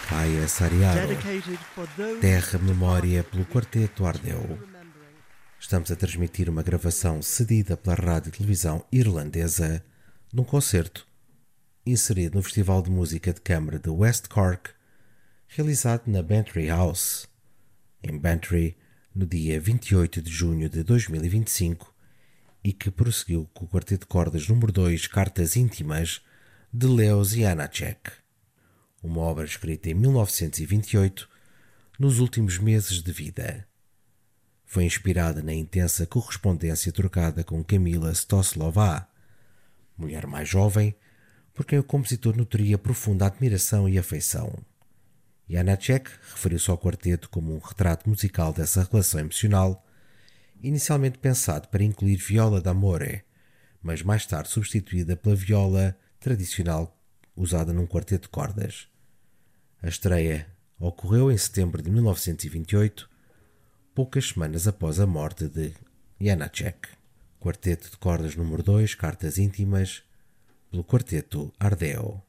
Paia Sariaro, Terra Memória pelo Quarteto Ardeu. Estamos a transmitir uma gravação cedida pela rádio e televisão irlandesa de um concerto inserido no Festival de Música de Câmara de West Cork, realizado na Bantry House, em Bantry, no dia 28 de junho de 2025, e que prosseguiu com o quarteto de cordas número 2, Cartas Íntimas, de Leos Janáček. Uma obra escrita em 1928, nos últimos meses de vida. Foi inspirada na intensa correspondência trocada com Kamila Stoslová, mulher mais jovem, por quem o compositor nutria profunda admiração e afeição. Janáček referiu-se ao quarteto como um retrato musical dessa relação emocional, inicialmente pensado para incluir viola d'amore, mas mais tarde substituída pela viola tradicional usada num quarteto de cordas. A estreia ocorreu em setembro de 1928, poucas semanas após a morte de Janáček. Quarteto de cordas número 2, Cartas Íntimas, pelo Quarteto Ardeu.